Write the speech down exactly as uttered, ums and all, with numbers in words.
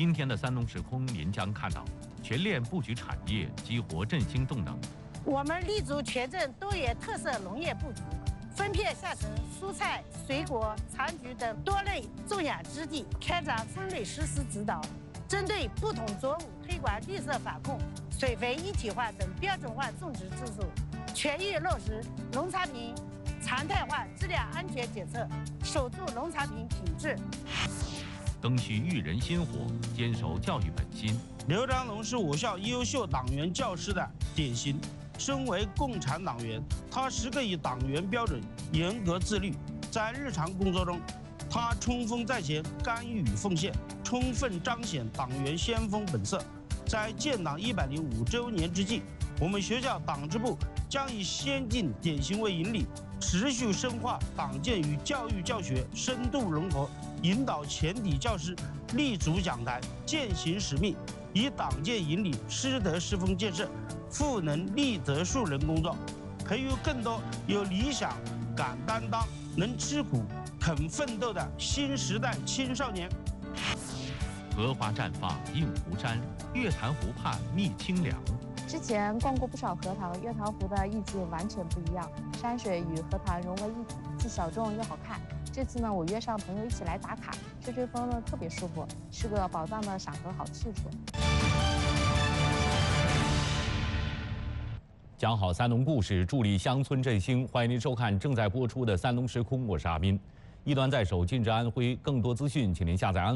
今天的三农时空，您将看到全链布局产业，激活振兴动能。 我们立足全镇多元特色农业布局，分片下沉蔬菜、水果、残菊等多类种养基地，开展分类实施指导，针对不同作物推广绿色法控、水肥一体化等标准化种植技术，全域落实农产品常态化质量安全检测，守住农产品品质。 更续育人心火，坚守教育本心。 刘长龙是我校优秀党员教师的典型。身为共产党员，他时刻以党员标准严格自律，在日常工作中，他冲锋在前，甘于与奉献，充分彰显党员先锋本色。在建党一百零五周年之际，我们学校党支部将以先进典型为引领，持续深化党建与教育教学深度融合，引导前底教师立足讲台，践行使命，以党建引领师德师风建设，赋能立德树人工作，培育更多有理想、敢担当、能吃苦、肯奋斗的新时代青少年。 荷花绽放映湖山，月潭湖畔觅清凉。 之前逛过不少荷塘，月潭湖的意境完全不一样，山水与荷塘融为一体，既小众又好看。这次呢，我约上朋友一起来打卡，吹吹风呢特别舒服，是个宝藏的赏荷好去处。 讲好三农故事，助力乡村振兴。欢迎您收看正在播出的《三农时空》，我是阿斌。一端在手，近至安徽。更多资讯，请您下载安。